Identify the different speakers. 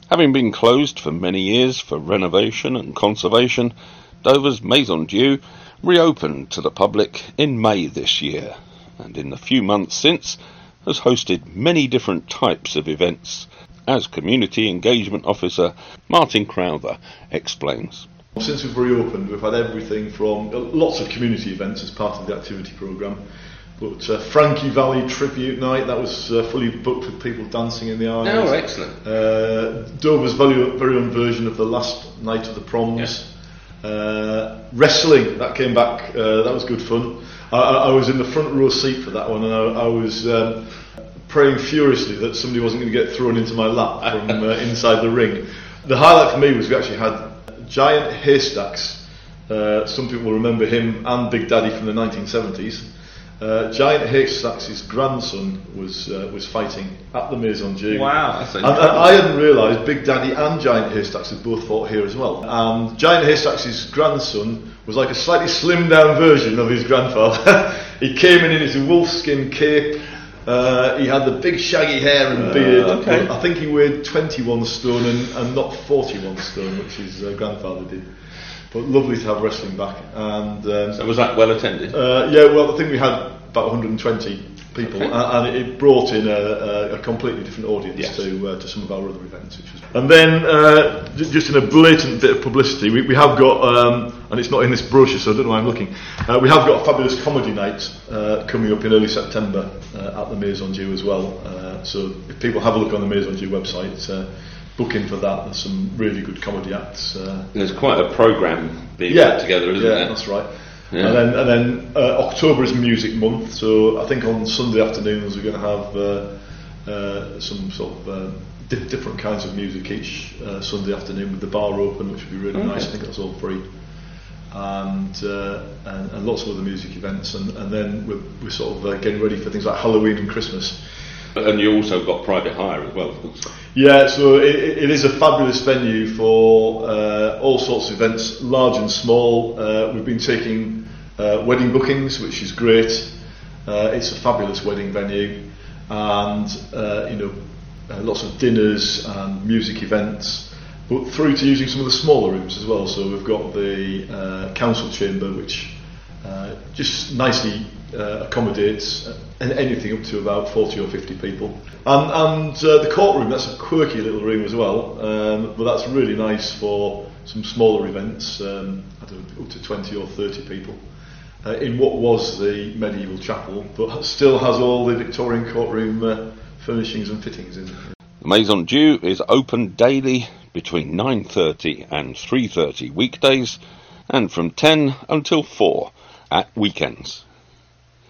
Speaker 1: Having been closed for many years for renovation and conservation, Dover's Maison Dieu reopened to the public in May this year, and in the few months since has hosted many different types of events, as Community Engagement Officer Martin Crowther explains.
Speaker 2: Since we've reopened, we've had everything from lots of community events as part of the activity programme. But Frankie Valley Tribute Night, that was fully booked with people dancing in the aisles.
Speaker 1: Oh, excellent.
Speaker 2: Dover's very own version of the last night of the proms. Yeah. Wrestling, that came back, that was good fun. I was in the front row seat for that one, and I was praying furiously that somebody wasn't going to get thrown into my lap from inside the ring. The highlight for me was we actually had Giant Haystacks. Some people will remember him and Big Daddy from the 1970s. Giant Haystacks' grandson was fighting at the Maison Dieu.
Speaker 1: Wow, that's
Speaker 2: and I hadn't realised Big Daddy and Giant Haystacks had both fought here as well. And Giant Haystacks' grandson was like a slightly slimmed down version of his grandfather. He came in his wolfskin cape. He had the big shaggy hair and beard.
Speaker 1: Okay.
Speaker 2: I think he weighed 21 stone and not 41 stone, which his grandfather did. But lovely to have wrestling back. And
Speaker 1: so was that well attended?
Speaker 2: Yeah, well, I think we had about 120 people, okay. And it brought in a completely different audience. Yes. To some of our other events. And then, just in a blatant bit of publicity, we have got, and it's not in this brochure, so I don't know why I'm looking. We have got a fabulous comedy night coming up in early September at the Maison Dieu as well. So if people have a look on the Maison Dieu website. Book in for that. There's some really good comedy acts.
Speaker 1: There's quite a programme being put together, isn't there?
Speaker 2: Yeah, that's right. Yeah. And then October is Music Month, so I think on Sunday afternoons we're going to have some sort of different kinds of music each Sunday afternoon with the bar open, which would be really nice. I think that's all free. And lots of other music events, and then we're sort of getting ready for things like Halloween and Christmas.
Speaker 1: And you also got private hire as well, of course.
Speaker 2: Yeah, so it is a fabulous venue for all sorts of events, large and small. We've been taking wedding bookings, which is great. It's a fabulous wedding venue, and lots of dinners and music events, but through to using some of the smaller rooms as well. So we've got the council chamber, which just nicely accommodates anything up to about 40 or 50 people, and the courtroom, that's a quirky little room as well, but that's really nice for some smaller events, I don't know, up to 20 or 30 people, in what was the medieval chapel, but still has all the Victorian courtroom furnishings and fittings in.
Speaker 1: The Maison Dieu is open daily between 9:30 and 3:30 weekdays, and from 10 until 4 at weekends.